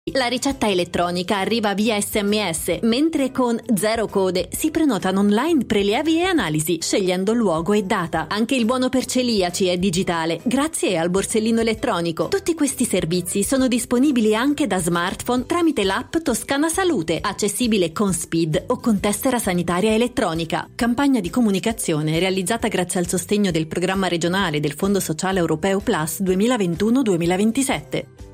La ricetta elettronica arriva via SMS, mentre con Zero Code si prenotano online prelievi e analisi, scegliendo luogo e data. Anche il buono per celiaci è digitale, grazie al borsellino elettronico. Tutti questi servizi sono disponibili anche da smartphone tramite l'app Toscana Salute, accessibile con SPID o con tessera sanitaria elettronica. Campagna di comunicazione realizzata grazie al sostegno del programma regionale del Fondo Sociale Europeo Plus 2021-2027.